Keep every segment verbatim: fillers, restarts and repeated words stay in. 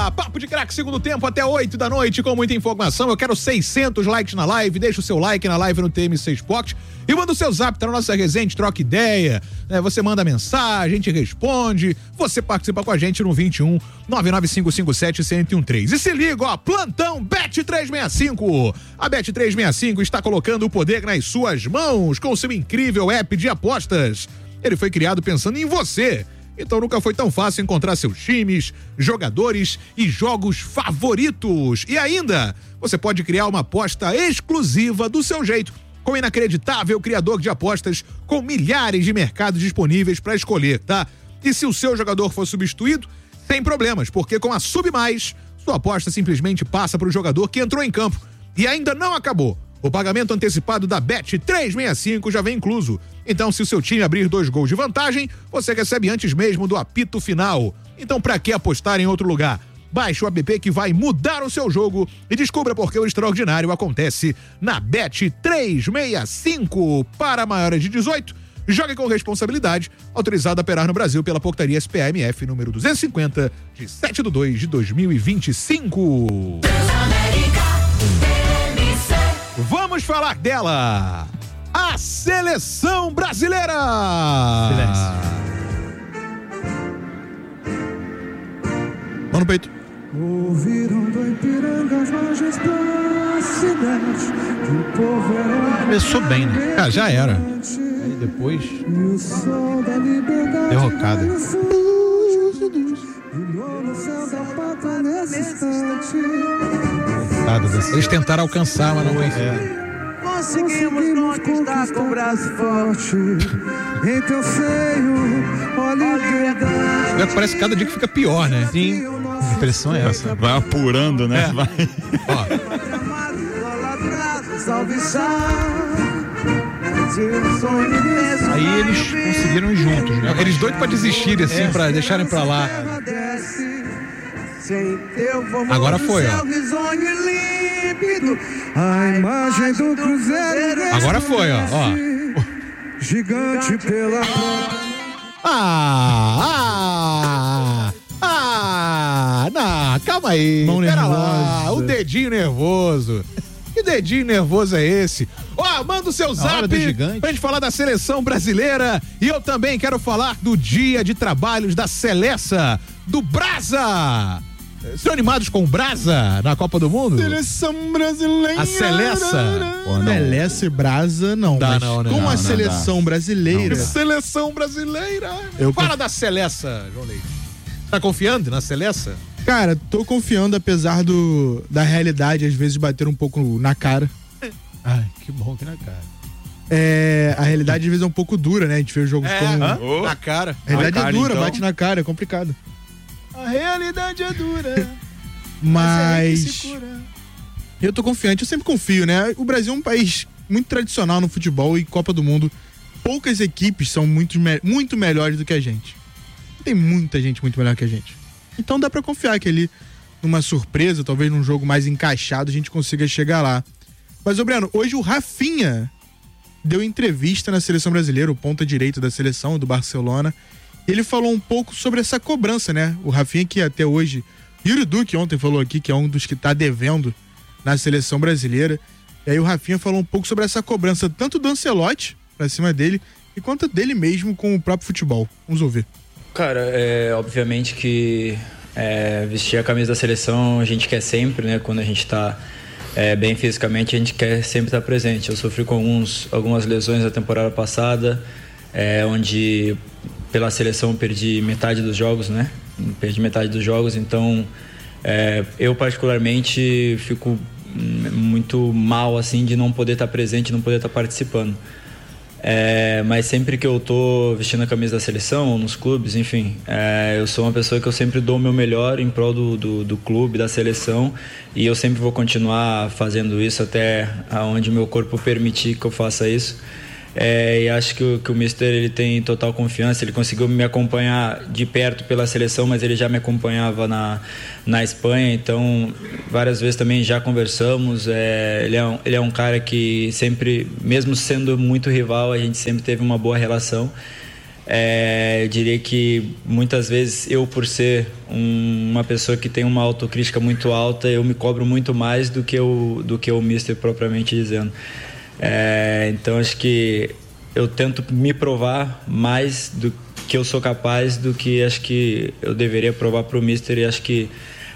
Bola! Papo de Craque, segundo tempo até oito da noite com muita informação. Eu quero seiscentos likes na live. Deixa o seu like na live no T M C Esporte e manda o seu zap, tá na nossa resenha, troca ideia. É, você manda mensagem, a gente responde. Você participa com a gente no vinte e um, nove nove cinco cinco sete, um zero um três. E se liga, ó, plantão Bet trezentos e sessenta e cinco. A Bet trezentos e sessenta e cinco está colocando o poder nas suas mãos com o seu incrível app de apostas. Ele foi criado pensando em você. Então nunca foi tão fácil encontrar seus times, jogadores e jogos favoritos. E ainda, você pode criar uma aposta exclusiva do seu jeito, com o inacreditável criador de apostas com milhares de mercados disponíveis para escolher, tá? E se o seu jogador for substituído, sem problemas, porque com a Sub Mais, sua aposta simplesmente passa para o jogador que entrou em campo. E ainda não acabou. O pagamento antecipado da Bet trezentos e sessenta e cinco já vem incluso. Então, se o seu time abrir dois gols de vantagem, você recebe antes mesmo do apito final. Então, pra que apostar em outro lugar? Baixe o app que vai mudar o seu jogo e descubra por que o extraordinário acontece na Bet trezentos e sessenta e cinco. Para maiores de dezoito, jogue com responsabilidade. Autorizado a operar no Brasil pela portaria S P A M F número duzentos e cinquenta, de sete de dois de dois mil e vinte e cinco. Vamos falar dela, a Seleção Brasileira. Mão no peito. Ouviram do Ipiranga as margens da cidade, que o povo era... Começou bem, né? Ah, já era. Aí depois, E o sol da liberdade derrocada. brilhou no céu da pátria nesse instante. Nada dessa. Eles tentaram alcançar, mas não conseguiram. Conseguimos conquistar com o braço forte em teu seio, ó liberdade. Parece que cada dia que fica pior, né? Sim, a impressão é essa. Vai apurando, né? É. Vai. Ó, Aí eles conseguiram ir juntos, né? eles doidos pra desistirem, assim, É. pra deixarem pra lá. Agora foi, ó. A imagem do Cruzeiro. Agora foi, ó. ó. Gigante pela Ah, ah, ah, não, calma aí. Mão Pera lá, nervosa. o dedinho nervoso. Que dedinho nervoso é esse? Ó, manda o seu hora zap do gigante. pra gente falar da Seleção Brasileira. E eu também quero falar do dia de trabalhos da Seleça, do Brasa. Estão animados com o Brasa na Copa do Mundo? Seleção brasileira. A Seleça. Seleça e Brasa, não. Dá mas não, né? com Não, a não seleção brasileira. Seleção Brasileira. Eu Fala conf- da Seleça, João Leite. Tá confiando na Seleça? Cara, tô confiando, apesar do da realidade, às vezes, bater um pouco na cara. Ai, que bom que na cara. É, a realidade, às vezes, é um pouco dura, né? A gente vê jogos como... hã? Oh. Na cara. A realidade Na cara, é dura, então. bate na cara, é complicado. A realidade é dura. Mas eu tô confiante, eu sempre confio, né? O Brasil é um país muito tradicional no futebol e Copa do Mundo. Poucas equipes são muito, me- muito melhores do que a gente. Tem muita gente muito melhor que a gente. Então dá pra confiar que ali, numa surpresa, talvez num jogo mais encaixado, a gente consiga chegar lá. Mas, ô Breno, hoje o Rafinha deu entrevista na Seleção Brasileira, o ponta direito da seleção, do Barcelona. Ele falou um pouco sobre essa cobrança, né? O Rafinha, que até hoje... Yuri Duque ontem falou aqui que é um dos que tá devendo na Seleção Brasileira. E aí o Rafinha falou um pouco sobre essa cobrança, tanto do Ancelotti pra cima dele, e quanto dele mesmo com o próprio futebol. Vamos ouvir. Cara, é obviamente que é, vestir a camisa da seleção a gente quer sempre, né? Quando a gente tá é, bem fisicamente, a gente quer sempre estar presente. Eu sofri com alguns, algumas lesões na temporada passada, é, onde pela seleção eu perdi metade dos jogos, né? Perdi metade dos jogos, então é, eu particularmente fico muito mal assim de não poder estar presente, não poder estar participando. É, mas sempre que eu tô vestindo a camisa da seleção ou nos clubes, enfim, é, eu sou uma pessoa que eu sempre dou o meu melhor em prol do, do, do clube, da seleção, e eu sempre vou continuar fazendo isso até onde meu corpo permitir que eu faça isso. É, e acho que o, que o Mister ele tem total confiança. Ele conseguiu me acompanhar de perto pela seleção, mas ele já me acompanhava na, na Espanha, então várias vezes também já conversamos. É, ele, é um, ele é um cara que sempre, mesmo sendo muito rival, a gente sempre teve uma boa relação. É, eu diria que muitas vezes eu, por ser um, uma pessoa que tem uma autocrítica muito alta, eu me cobro muito mais do que o, do que o mister propriamente dizendo. É, então acho que eu tento me provar mais do que eu sou capaz do que acho que eu deveria provar para o mister, e acho que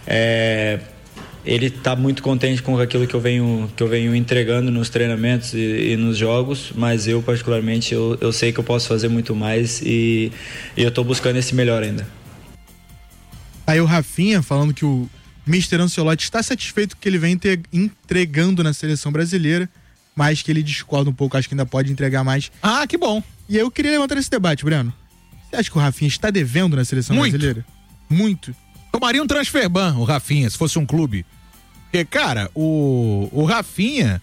é, ele está muito contente com aquilo que eu venho, que eu venho entregando nos treinamentos e, e nos jogos, mas eu particularmente eu, eu sei que eu posso fazer muito mais, e, e eu estou buscando esse melhor ainda. Aí o Rafinha falando que o mister Ancelotti está satisfeito com o que ele vem te, entregando na seleção brasileira, mas que ele discorda um pouco, acho que ainda pode entregar mais. Ah, que bom. E aí eu queria levantar esse debate, Breno. Você acha que o Rafinha está devendo na seleção Muito. brasileira? Muito. Tomaria um transfer ban, o Rafinha, se fosse um clube. Porque, cara, o, o Rafinha,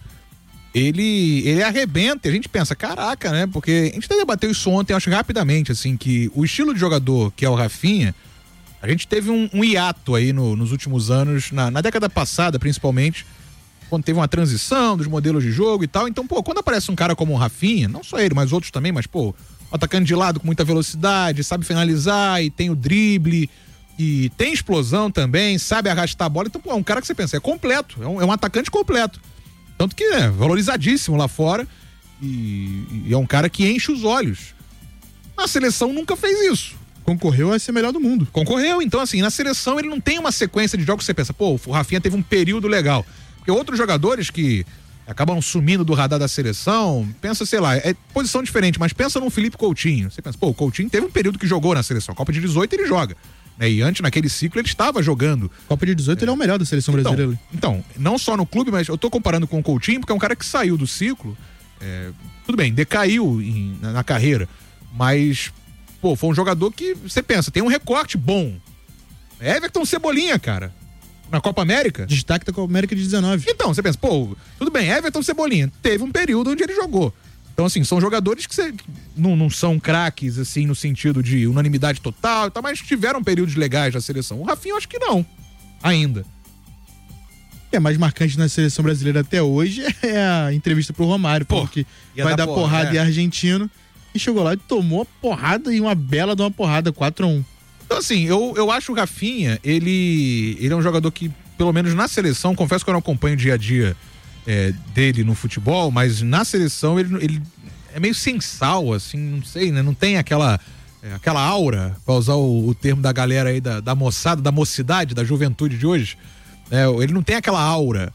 ele, ele arrebenta, e a gente pensa, caraca, né? Porque a gente até debateu isso ontem, acho rapidamente, assim, que o estilo de jogador que é o Rafinha, a gente teve um, um hiato aí no, nos últimos anos, na, na década passada, principalmente, quando teve uma transição dos modelos de jogo e tal. Então, pô, quando aparece um cara como o Rafinha, não só ele, mas outros também, mas, pô, um atacante de lado com muita velocidade, sabe finalizar e tem o drible... E tem explosão também, sabe arrastar a bola. Então, pô, é um cara que você pensa, é completo, é um, é um atacante completo. Tanto que é valorizadíssimo lá fora. E, e é um cara que enche os olhos. Na seleção nunca fez isso. Concorreu a ser melhor do mundo. Concorreu, então assim, na seleção ele não tem uma sequência de jogos que você pensa, pô, o Rafinha teve um período legal. Porque outros jogadores que acabam sumindo do radar da seleção, pensa, sei lá, é posição diferente, mas pensa num Felipe Coutinho. Você pensa, pô, o Coutinho teve um período que jogou na seleção. Copa de dezoito ele joga. Né? E antes, naquele ciclo, ele estava jogando. Copa de dezoito é. Ele é o melhor da seleção então, brasileira. Então, não só no clube, mas eu tô comparando com o Coutinho, porque é um cara que saiu do ciclo, é, tudo bem, decaiu em, na, na carreira, mas, pô, foi um jogador que, você pensa, tem um recorte bom. É Everton Cebolinha, cara, na Copa América. Destaque da Copa América de dezenove. Então, você pensa, pô, tudo bem, Everton Cebolinha, teve um período onde ele jogou. Então, assim, são jogadores que cê, não, não são craques, assim, no sentido de unanimidade total e tal, mas tiveram períodos legais na seleção. O Rafinha, eu acho que não. Ainda. O que é mais marcante na seleção brasileira até hoje é a entrevista pro Romário, Pô, porque vai dar porra, porrada é. em argentino, e chegou lá e tomou a porrada, e uma bela de uma porrada, quatro a um. Então, assim, eu, eu acho o Rafinha, ele, ele é um jogador que, pelo menos na seleção, confesso que eu não acompanho o dia a dia É, dele no futebol, mas na seleção ele, ele é meio sem sal, assim, não sei, né? Não tem aquela, é, aquela aura, pra usar o, o termo da galera aí, da, da moçada, da mocidade, da juventude de hoje. É, ele não tem aquela aura.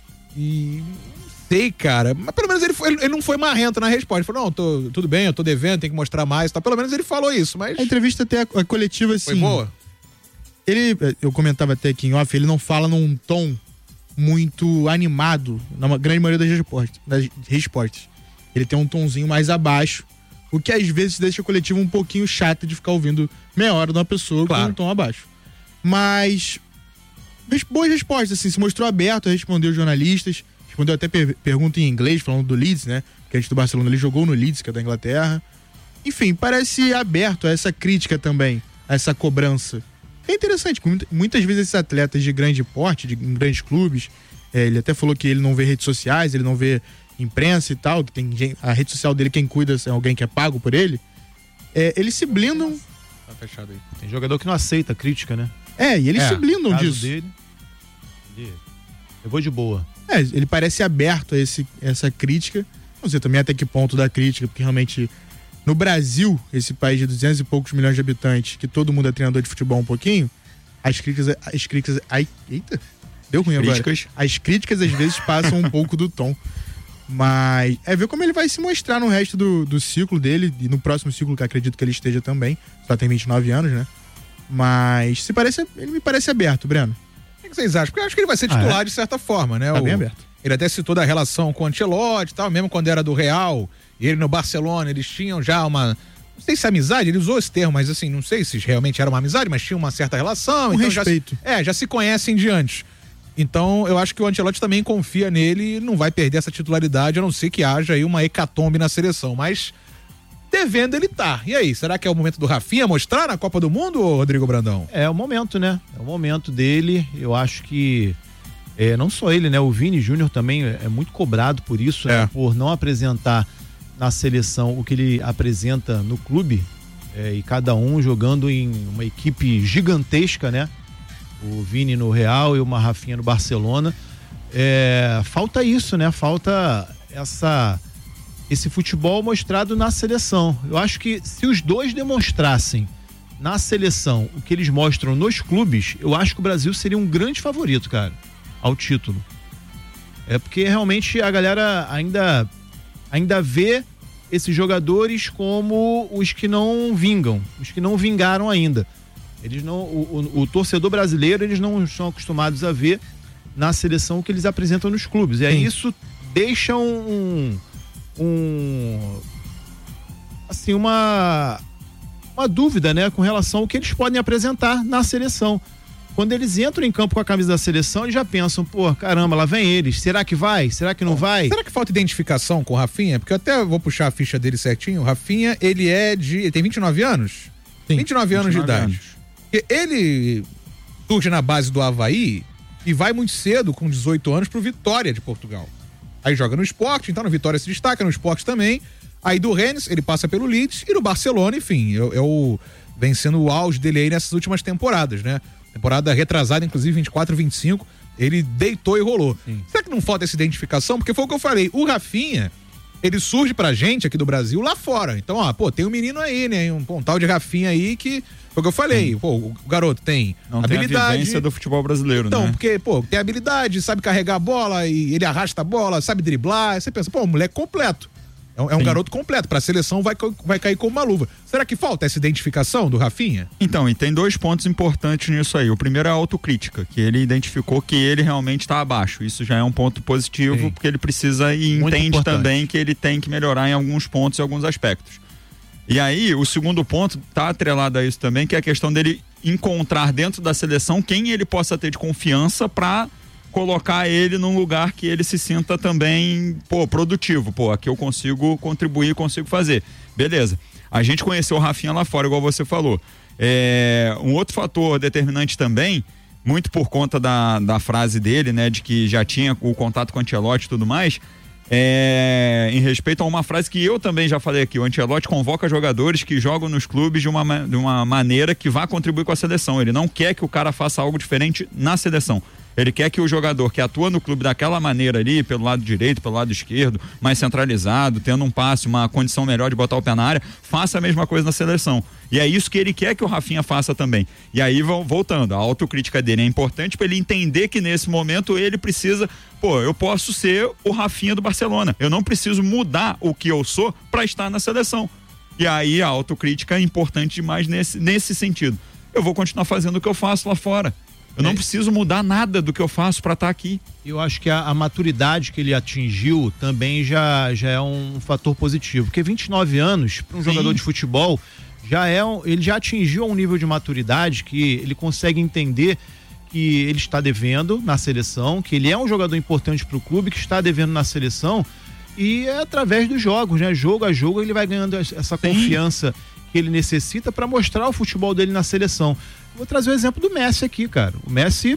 E não sei, cara, mas pelo menos ele, foi, ele, ele não foi marrento na resposta. Ele falou, não, tô, tudo bem, eu tô devendo, tem que mostrar mais, tá? Pelo menos ele falou isso, mas... A entrevista até a, a coletiva, assim... Foi boa? Ele, eu comentava até aqui em off, ele não fala num tom muito animado, na grande maioria das respostas, das respostas. Ele tem um tomzinho mais abaixo, o que às vezes deixa a coletiva um pouquinho chata de ficar ouvindo meia hora de uma pessoa claro. com um tom abaixo. Mas boas respostas, assim, se mostrou aberto a responder os jornalistas, respondeu até per- pergunta em inglês, falando do Leeds, né? Que a gente do Barcelona, ele jogou no Leeds, que é da Inglaterra. Enfim, parece aberto a essa crítica também, a essa cobrança. É interessante, muitas vezes esses atletas de grande porte, de grandes clubes, é, ele até falou que ele não vê redes sociais, ele não vê imprensa e tal, que tem a rede social dele, quem cuida é alguém que é pago por ele, é, eles se blindam. Tá fechado aí. Tem jogador que não aceita crítica, né? É, e eles é, se blindam caso disso. Dele, ele levou de boa. É, ele parece aberto a esse, essa crítica, não sei também até que ponto da crítica, porque realmente... No Brasil, esse país de duzentos e poucos milhões de habitantes, que todo mundo é treinador de futebol um pouquinho, as críticas... As críticas ai, eita, deu ruim agora. Críticas. As críticas às vezes passam um pouco do tom. Mas é ver como ele vai se mostrar no resto do, do ciclo dele, e no próximo ciclo, que acredito que ele esteja também. Só tem vinte e nove anos, né? Mas se parece, ele me parece aberto, Breno. O que vocês acham? Porque eu acho que ele vai ser titular ah, é? de certa forma, né? Tá o, bem aberto. Ele até citou da relação com o Ancelotti e tal, mesmo quando era do Real... Ele no Barcelona, eles tinham já uma... Não sei se amizade, ele usou esse termo, mas assim, não sei se realmente era uma amizade, mas tinha uma certa relação. Um então respeito. Já, é, já se conhecem de antes. Então, eu acho que o Ancelotti também confia nele e não vai perder essa titularidade, a não ser que haja aí uma hecatombe na seleção. Mas, devendo ele tá. E aí, será que é o momento do Rafinha mostrar na Copa do Mundo, Rodrigo Brandão? É o momento, né? É o momento dele. Eu acho que... É, não só ele, né? O Vini Júnior também é muito cobrado por isso, é. né? Por não apresentar na seleção o que ele apresenta no clube, é, e cada um jogando em uma equipe gigantesca, né? O Vini no Real e uma Rafinha no Barcelona. É, falta isso, né? Falta essa, esse futebol mostrado na seleção. Eu acho que se os dois demonstrassem na seleção o que eles mostram nos clubes, eu acho que o Brasil seria um grande favorito, cara, ao título. É porque realmente a galera ainda, ainda vê esses jogadores como os que não vingam, os que não vingaram ainda. Eles não, o, o, o torcedor brasileiro, eles não estão acostumados a ver na seleção o que eles apresentam nos clubes. E aí Sim. isso deixa um, um assim, uma uma dúvida, né, com relação ao que eles podem apresentar na seleção. Quando eles entram em campo com a camisa da seleção, eles já pensam, pô, caramba, lá vem eles. Será que vai? Será que não vai? Será que falta identificação com o Rafinha? Porque eu até vou puxar a ficha dele certinho. O Rafinha, ele é de... Ele tem vinte e nove anos? Sim, vinte e nove anos de idade. Anos. Ele surge na base do Avaí e vai muito cedo, com dezoito anos, pro Vitória de Portugal. Aí joga no Sport, então no Vitória se destaca, no Sport também. Aí do Rennes, ele passa pelo Leeds e no Barcelona, enfim, é, é o, vem sendo o auge dele aí nessas últimas temporadas, né? Temporada retrasada, inclusive vinte e quatro, vinte e cinco, ele deitou e rolou. Sim. Será que não falta essa identificação? Porque foi o que eu falei, o Rafinha, ele surge pra gente aqui do Brasil lá fora. Então, ó, pô, tem um menino aí, né? Um, um tal de Rafinha aí que, foi o que eu falei, Sim. pô, o garoto tem não habilidade. Tem a vivência do futebol brasileiro, então, né? Então, porque, pô, tem habilidade, sabe carregar a bola e ele arrasta a bola, sabe driblar. Aí você pensa, pô, moleque completo. É um, é um garoto completo, pra seleção vai, vai cair como uma luva. Será que falta essa identificação do Rafinha? Então, e tem dois pontos importantes nisso aí. O primeiro é a autocrítica, que ele identificou que ele realmente está abaixo. Isso já é um ponto positivo, Sim. porque ele precisa e Muito entende importante. também que ele tem que melhorar em alguns pontos e alguns aspectos. E aí, o segundo ponto tá atrelado a isso também, que é a questão dele encontrar dentro da seleção quem ele possa ter de confiança para colocar ele num lugar que ele se sinta também, pô, produtivo. Pô, aqui eu consigo contribuir, consigo fazer. Beleza. A gente conheceu o Rafinha lá fora, igual você falou. É, um outro fator determinante também, muito por conta da, da frase dele, né, de que já tinha o contato com o Ancelotti e tudo mais, é, em respeito a uma frase que eu também já falei aqui, o Ancelotti convoca jogadores que jogam nos clubes de uma, de uma maneira que vá contribuir com a seleção. Ele não quer que o cara faça algo diferente na seleção. Ele quer que o jogador que atua no clube daquela maneira ali, pelo lado direito, pelo lado esquerdo, mais centralizado, tendo um passe, uma condição melhor de botar o pé na área, faça a mesma coisa na seleção. E é isso que ele quer que o Rafinha faça também. E aí, voltando, a autocrítica dele é importante para ele entender que nesse momento ele precisa, pô, eu posso ser o Rafinha do Barcelona. Eu não preciso mudar o que eu sou para estar na seleção. E aí a autocrítica é importante demais nesse, nesse sentido. Eu vou continuar fazendo o que eu faço lá fora. Eu não é. preciso mudar nada do que eu faço para estar aqui. Eu acho que a, a maturidade que ele atingiu também já, já é um fator positivo. Porque vinte e nove anos, para um Sim. jogador de futebol, já é um, ele já atingiu um nível de maturidade que ele consegue entender que ele está devendo na seleção, que ele é um jogador importante para o clube, que está devendo na seleção, e é através dos jogos, né? Jogo a jogo ele vai ganhando essa Sim. confiança que ele necessita para mostrar o futebol dele na seleção. Vou trazer o exemplo do Messi aqui, cara. O Messi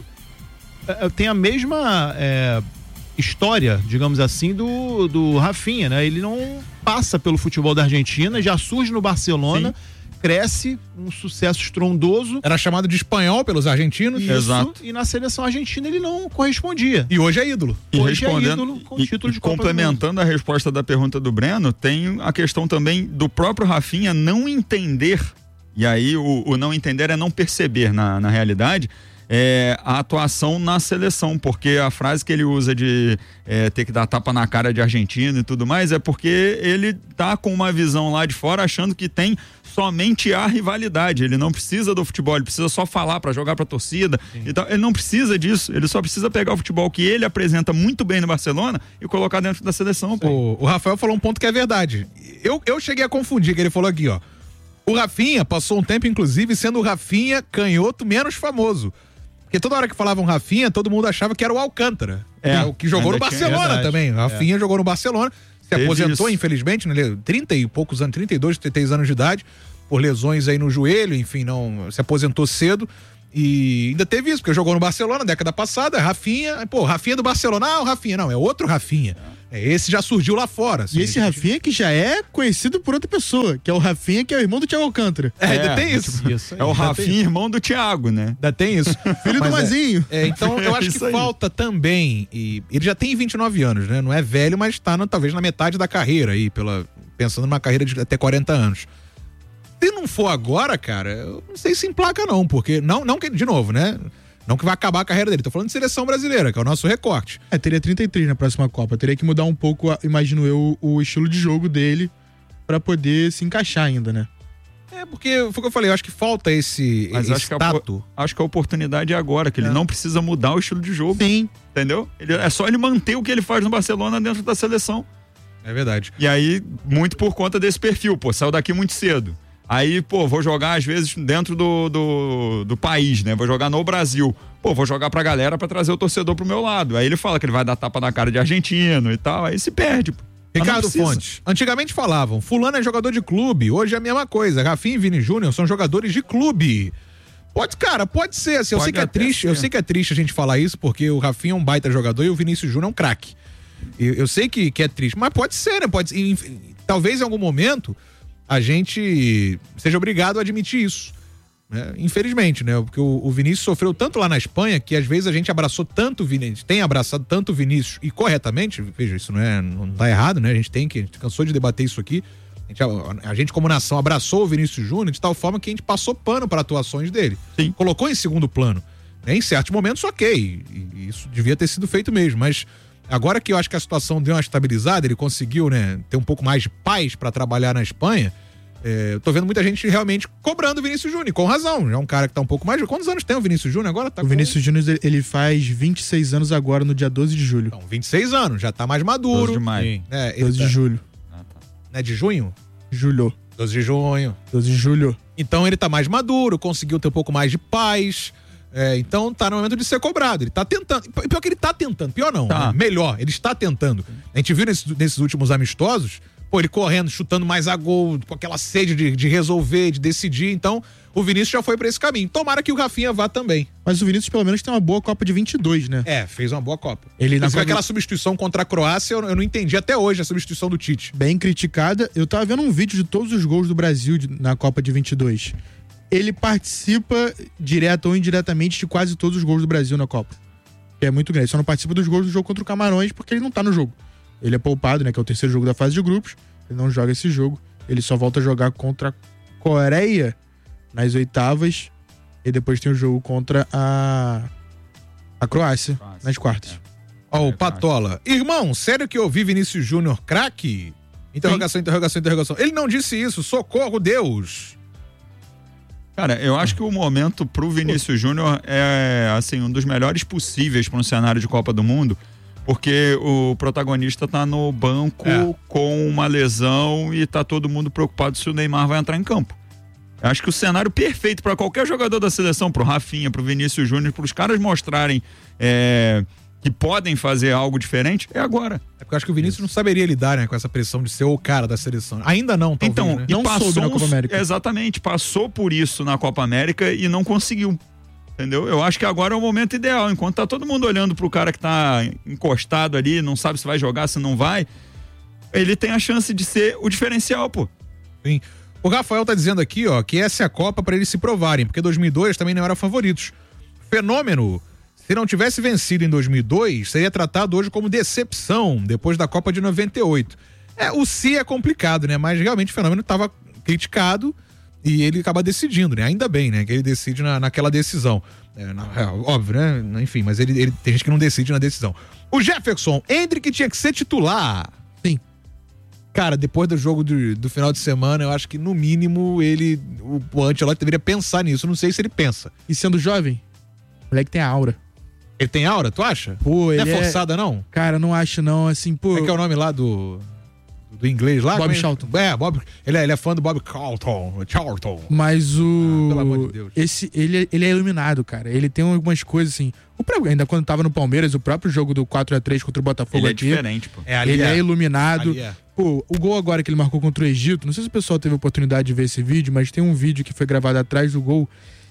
é, tem a mesma é, história, digamos assim, do, do Rafinha, né? Ele não passa pelo futebol da Argentina, já surge no Barcelona, Sim. cresce, um sucesso estrondoso. Era chamado de espanhol pelos argentinos. Isso, Exato. E na seleção argentina ele não correspondia. E hoje é ídolo. E hoje respondendo, é ídolo com e, título de e Copa complementando a resposta da pergunta do Breno, tem a questão também do próprio Rafinha não entender. E aí o, o não entender é não perceber na, na realidade é, a atuação na seleção, porque a frase que ele usa de é, ter que dar tapa na cara de argentino e tudo mais é porque ele tá com uma visão lá de fora achando que tem somente a rivalidade, ele não precisa do futebol, ele precisa só falar para jogar para torcida e tal. Ele não precisa disso, ele só precisa pegar o futebol que ele apresenta muito bem no Barcelona e colocar dentro da seleção. O, o Rafael falou um ponto que é verdade, eu, eu cheguei a confundir, que ele falou aqui, ó. O Rafinha passou um tempo, inclusive, sendo o Rafinha canhoto menos famoso. Porque toda hora que falavam Rafinha, todo mundo achava que era o Alcântara. É, o que jogou no Barcelona tinha, também. O Rafinha é. jogou no Barcelona, se Teve aposentou, isso. infelizmente, né? trinta e poucos anos, trinta e dois, trinta e três anos de idade, por lesões aí no joelho, enfim, não se aposentou cedo. E ainda teve isso, porque jogou no Barcelona na década passada, Rafinha, pô, Rafinha do Barcelona, ah, o Rafinha, não, é outro Rafinha. É, esse já surgiu lá fora. Assim, e esse gente... Rafinha que já é conhecido por outra pessoa, que é o Rafinha, que é o irmão do Thiago Alcântara. É, ainda é, tem isso. isso é o Rafinha, irmão do Thiago, né? Ainda tem isso. Filho do Mazinho. É, é, então eu acho que aí. falta também, e ele já tem vinte e nove anos, né? Não é velho, mas tá no, talvez na metade da carreira aí, pela, pensando numa carreira de até quarenta anos. Se não for agora, cara, eu não sei se emplaca não, porque, não, não que, de novo, né? Não que vai acabar a carreira dele, tô falando de seleção brasileira, que é o nosso recorte. É, teria trinta e três na próxima Copa, teria que mudar um pouco, imagino eu, o estilo de jogo dele pra poder se encaixar ainda, né? É, porque, foi o que eu falei, eu acho que falta esse, Mas esse acho tato. Que a, acho que a oportunidade é agora, que ele é. não precisa mudar o estilo de jogo. Sim. Entendeu? Ele, é só ele manter o que ele faz no Barcelona dentro da seleção. É verdade. E aí, muito por conta desse perfil, pô, saiu daqui muito cedo. Aí, pô, vou jogar às vezes dentro do, do, do país, né? Vou jogar no Brasil. Pô, vou jogar pra galera pra trazer o torcedor pro meu lado. Aí ele fala que ele vai dar tapa na cara de argentino e tal, aí se perde, pô. Ricardo Fontes, antigamente falavam, fulano é jogador de clube, hoje é a mesma coisa, Rafinha e Vini Júnior são jogadores de clube. Pode, cara, pode ser, assim, eu sei que é triste, ser. eu sei que é triste a gente falar isso, porque o Rafinha é um baita jogador e o Vinícius Júnior é um craque. Eu, eu sei que, que é triste, mas pode ser, né? Pode ser, enfim, talvez em algum momento a gente seja obrigado a admitir isso, né? Infelizmente, né? Porque o, o Vinícius sofreu tanto lá na Espanha que às vezes a gente abraçou tanto o Vinícius, tem abraçado tanto o Vinícius e corretamente, veja, isso não é, não tá errado, né? A gente tem que, a gente cansou de debater isso aqui. A gente, a, a gente como nação abraçou o Vinícius Júnior de tal forma que a gente passou pano para atuações dele. Sim. Colocou em segundo plano. Né? Em certos momentos, ok. E, e isso devia ter sido feito mesmo, mas agora que eu acho que a situação deu uma estabilizada, ele conseguiu, né, ter um pouco mais de paz para trabalhar na Espanha. É, eu tô vendo muita gente realmente cobrando o Vinícius Júnior, com razão. É um cara que tá um pouco mais. Quantos anos tem o Vinícius Júnior agora? Tá o com... Vinícius Júnior, ele faz vinte e seis anos agora, no dia doze de julho. Então, vinte e seis anos, já tá mais maduro. doze de maio. É, doze tá... de julho. Ah, tá. Não é de junho? Julho. doze de junho. doze de julho. Então ele tá mais maduro, conseguiu ter um pouco mais de paz. É, então tá no momento de ser cobrado. Ele tá tentando. Pior que ele tá tentando. Pior não. Tá. Né? Melhor, ele está tentando. A gente viu nesses, nesses últimos amistosos, pô, ele correndo, chutando mais a gol, com aquela sede de, de resolver, de decidir. Então, o Vinícius já foi pra esse caminho. Tomara que o Rafinha vá também. Mas o Vinícius, pelo menos, tem uma boa Copa de vinte e dois, né? É, fez uma boa Copa. Ele Mas na aquela substituição contra a Croácia, eu, eu não entendi até hoje a substituição do Tite. Bem criticada. Eu tava vendo um vídeo de todos os gols do Brasil de, na Copa de vinte e dois. Ele participa, direto ou indiretamente, de quase todos os gols do Brasil na Copa. Que é muito grande. Ele só não participa dos gols do jogo contra o Camarões porque ele não tá no jogo. Ele é poupado, né? Que é o terceiro jogo da fase de grupos. Ele não joga esse jogo. Ele só volta a jogar contra a Coreia nas oitavas. E depois tem o jogo contra a, a Croácia, Croácia nas quartas. Ó, é. oh, o Patola. Irmão, sério que eu ouvi Vinícius Júnior craque? Interrogação, Sim. interrogação, interrogação. Ele não disse isso. Socorro, Deus. Cara, eu acho que o momento pro Vinícius Júnior é, assim, um dos melhores possíveis para um cenário de Copa do Mundo. Porque o protagonista tá no banco é. com uma lesão e tá todo mundo preocupado se o Neymar vai entrar em campo. Eu acho que o cenário perfeito para qualquer jogador da seleção, pro Rafinha, pro Vinícius Júnior, pros caras mostrarem é, que podem fazer algo diferente, é agora. É porque eu acho que o Vinícius Isso. não saberia lidar, né, com essa pressão de ser o cara da seleção. Ainda não, talvez, Então, né? e não passou na Copa América. Exatamente, passou por isso na Copa América e não conseguiu. Entendeu? Eu acho que agora é o momento ideal. Enquanto tá todo mundo olhando pro cara que tá encostado ali, não sabe se vai jogar, se não vai, ele tem a chance de ser o diferencial, pô. Sim. O Rafael tá dizendo aqui, ó, que essa é a Copa pra eles se provarem, porque dois mil e dois também não eram favoritos. Fenômeno, se não tivesse vencido em dois mil e dois, seria tratado hoje como decepção, depois da Copa de noventa e oito. É, o se é complicado, né? Mas realmente o Fenômeno tava criticado e ele acaba decidindo, né? Ainda bem, né? Que ele decide na, naquela decisão. É, na, é, óbvio, né? Enfim, mas ele, ele tem gente que não decide na decisão. O Jefferson, Hendrick tinha que ser titular. Sim. Cara, depois do jogo do, do final de semana, eu acho que no mínimo ele, o, o Ancelotti deveria pensar nisso. Não sei se ele pensa. E sendo jovem, o moleque tem a aura. Ele tem aura, tu acha? Pô, ele não é forçada, não? Cara, não acho não, assim, pô... É que é o nome lá do... do inglês lá? Bob é? Charlton. É, Bob, ele, é, ele é fã do Bob Charlton. Charlton. Mas o... Ah, pelo amor de Deus. Esse, ele, ele é iluminado, cara. Ele tem algumas coisas assim... O próprio, ainda quando tava no Palmeiras, o próprio jogo do quatro a três contra o Botafogo ele é aqui... diferente, pô. É, ali ele é, é iluminado. Ali é. Pô, o gol agora que ele marcou contra o Egito, não sei se o pessoal teve a oportunidade de ver esse vídeo, mas tem um vídeo que foi gravado atrás do gol,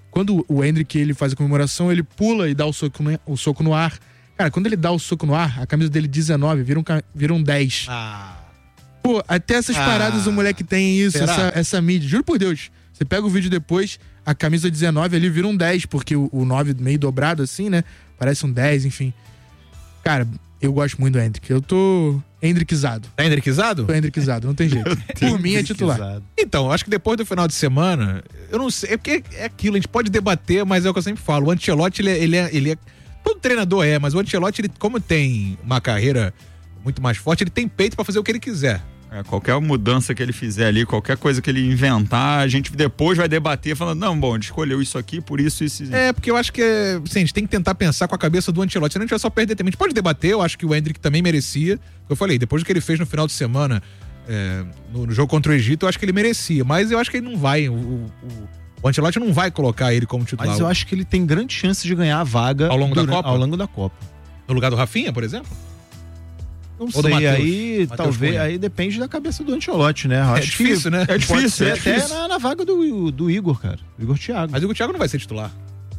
quando o Endrick ele faz a comemoração, ele pula e dá o soco no, o soco no ar. Cara, quando ele dá o soco no ar, a camisa dele dezenove vira um, vira um dez. Ah. Pô, até essas ah. paradas o moleque tem isso, essa, essa mídia. Juro por Deus. Você pega o vídeo depois, a camisa dezenove ali vira um dez, porque o, o nove meio dobrado assim, né? Parece um dez, enfim. Cara, eu gosto muito do Endrick. Eu tô Endrickizado. Tá Endrickizado? Tô Endrickizado, não tem jeito. Por mim é titular. Então, acho que depois do final de semana, eu não sei, é porque é aquilo, a gente pode debater, mas é o que eu sempre falo. O Ancelotti, ele é, ele é, ele é todo treinador é, mas o Ancelotti, ele, como tem uma carreira muito mais forte, ele tem peito pra fazer o que ele quiser. É, qualquer mudança que ele fizer ali, qualquer coisa que ele inventar, a gente depois vai debater falando, não, bom, ele escolheu isso aqui, por isso, isso, isso. É, porque eu acho que é, assim, a gente tem que tentar pensar com a cabeça do Ancelotti, senão a gente vai só perder tempo. A gente pode debater, eu acho que o Endrick também merecia. Eu falei, depois do que ele fez no final de semana, é, no, no jogo contra o Egito, eu acho que ele merecia, mas eu acho que ele não vai, o, o, o Ancelotti não vai colocar ele como titular. Mas eu acho que ele tem grande chance de ganhar a vaga ao longo durante, da Copa? Ao longo da Copa. No lugar do Rafinha, por exemplo? Não Ou sei, Mateus, aí Mateus talvez, Cunha. Aí depende da cabeça do Ancelotti, né? É difícil, né? É difícil, ser é até difícil. Na, na vaga do, do Igor, cara. Do Igor Thiago. Mas o Igor Thiago não vai ser titular.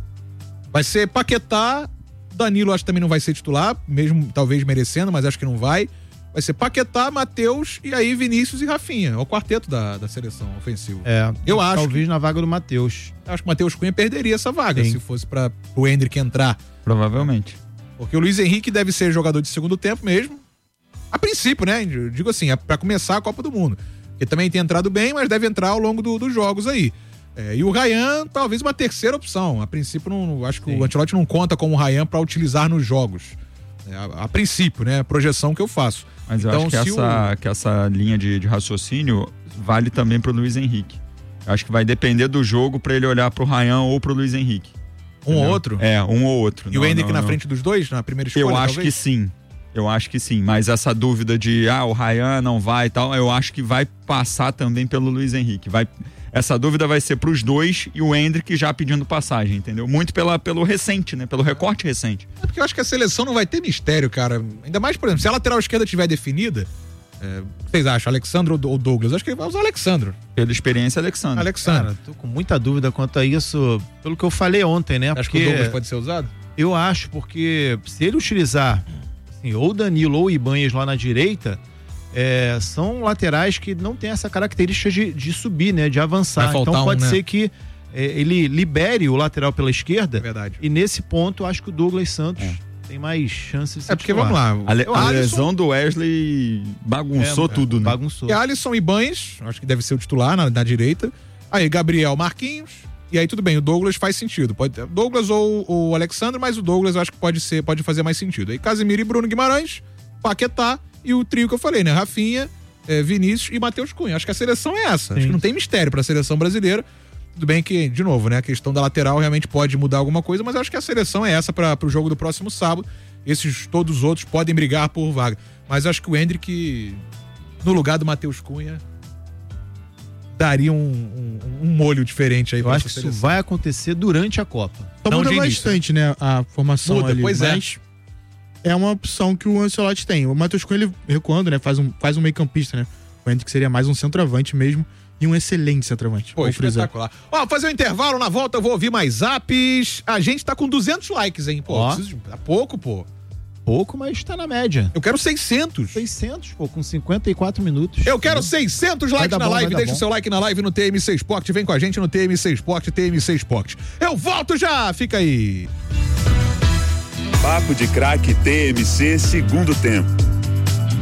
Vai ser Paquetá, Danilo acho que também não vai ser titular, mesmo talvez merecendo, mas acho que não vai. Vai ser Paquetá, Matheus e aí Vinícius e Rafinha. É o quarteto da, da seleção ofensiva. É, eu acho. Talvez que, na vaga do Matheus. Acho que o Matheus Cunha perderia essa vaga. Sim. Se fosse para o Endrick entrar. Provavelmente. Porque o Luiz Henrique deve ser jogador de segundo tempo mesmo. A princípio, né? Eu digo assim, é pra começar a Copa do Mundo. Ele também tem entrado bem, mas deve entrar ao longo do, dos jogos aí. É, e o Ryan, talvez uma terceira opção. A princípio, não, acho que Sim. o Ancelotti não conta com o Ryan pra utilizar nos jogos. É, a, a princípio, né? A projeção que eu faço. Mas eu então, acho que essa, o... que essa linha de, de raciocínio vale também pro Luiz Henrique. Eu acho que vai depender do jogo pra ele olhar pro Ryan ou pro Luiz Henrique. Um Entendeu? ou outro? É, um ou outro. E não, o Endrick na não. frente dos dois, na primeira escolha, Eu acho talvez? que sim. Eu acho que sim, mas essa dúvida de ah, o Ryan não vai e tal, eu acho que vai passar também pelo Luiz Henrique. Vai, essa dúvida vai ser pros dois e o Endrick já pedindo passagem, entendeu? Muito pela, pelo recente, né? Pelo recorte recente. É porque eu acho que a seleção não vai ter mistério, cara. Ainda mais, por exemplo, se a lateral esquerda estiver definida, é, vocês acham, Alexandre ou Douglas? Eu acho que ele vai usar Alexandre. Pela experiência, Alexandre. Alexandre. Cara, tô com muita dúvida quanto a isso, pelo que eu falei ontem, né? Acho porque que o Douglas pode ser usado? Eu acho, porque se ele utilizar assim, ou Danilo ou Ibanez lá na direita, é, são laterais que não tem essa característica de, de subir, né? De avançar. Então pode um, né? ser que é, ele libere o lateral pela esquerda. É verdade. E nesse ponto, acho que o Douglas Santos é. tem mais chances de ser É porque, titular. vamos lá. A, le, a lesão do Wesley bagunçou é, tudo, né? Bagunçou. E Alisson e Ibanez, acho que deve ser o titular na, na direita. Aí, Gabriel, Marquinhos. E aí, tudo bem, o Douglas faz sentido. Pode ter Douglas ou o Alexandre, mas o Douglas eu acho que pode ser, pode fazer mais sentido. Aí, Casemiro e Bruno Guimarães, Paquetá e o trio que eu falei, né? Rafinha, é, Vinícius e Matheus Cunha. Acho que a seleção é essa. Sim. Acho que não tem mistério pra seleção brasileira. Tudo bem que, de novo, né? A questão da lateral realmente pode mudar alguma coisa, mas eu acho que a seleção é essa para pro jogo do próximo sábado. Esses todos os outros podem brigar por vaga. Mas eu acho que o Endrick, no lugar do Matheus Cunha, daria um, um, um molho diferente aí. Eu acho que isso vai acontecer durante a Copa. Só muda bastante, né? A formação muda, ali. Pois mas é. é uma opção que o Ancelotti tem. O Matheus Cunha, ele recuando, né? Faz um, faz um meio campista, né? O Endrick seria mais um centroavante mesmo. E um excelente centroavante. Pô, espetacular. Ó, fazer um intervalo, na volta eu vou ouvir mais apps. A gente tá com duzentos likes, hein? Pô, Ó. preciso de... Tá pouco, pô. Pouco, mas tá na média. Eu quero seiscentos. seiscentos, pô, com cinquenta e quatro minutos. Eu quero seiscentos likes na bom, live. Deixa bom. o seu like na live no T M C Sport. Vem com a gente no T M C Sport, T M C Sport. Eu volto já, fica aí. Papo de Craque T M C segundo tempo.